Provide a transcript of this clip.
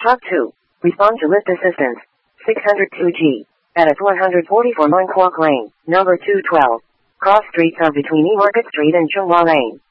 Talk to. Respond to lift assistance. 602G. Edit 144 Mon Quoc Lane, number 212. Cross streets are between E Market Street and Chung Hua Lane.